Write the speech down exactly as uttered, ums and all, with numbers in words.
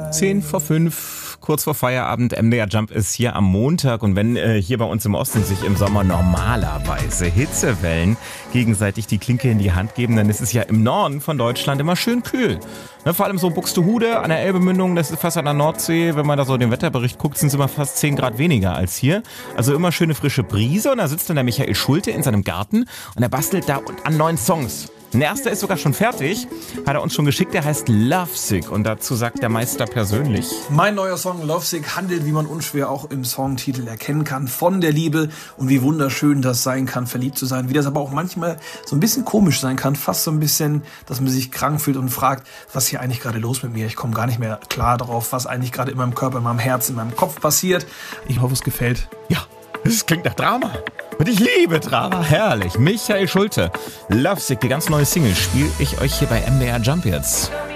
Zehn vor fünf, kurz vor Feierabend. M D R Jump ist hier am Montag. Und wenn äh, hier bei uns im Osten sich im Sommer normalerweise Hitzewellen gegenseitig die Klinke in die Hand geben, dann ist es ja im Norden von Deutschland immer schön kühl. Ne, vor allem so Buxtehude an der Elbemündung, das ist fast an der Nordsee. Wenn man da so den Wetterbericht guckt, sind es immer fast zehn Grad weniger als hier. Also immer schöne frische Brise. Und da sitzt dann der Michael Schulte in seinem Garten und er bastelt da an neuen Songs. Ein erster ist sogar schon fertig, hat er uns schon geschickt, der heißt Lovesick und dazu sagt der Meister persönlich. Mein neuer Song Lovesick handelt, wie man unschwer auch im Songtitel erkennen kann, von der Liebe und wie wunderschön das sein kann, verliebt zu sein, wie das aber auch manchmal so ein bisschen komisch sein kann, fast so ein bisschen, dass man sich krank fühlt und fragt, was hier eigentlich gerade los mit mir, ich komme gar nicht mehr klar darauf, was eigentlich gerade in meinem Körper, in meinem Herz, in meinem Kopf passiert. Ich hoffe, es gefällt. Ja, das klingt nach Drama. Und ich liebe Drama, herrlich. Michael Schulte, Lovesick, die ganz neue Single, spiele ich euch hier bei M D R Jump jetzt.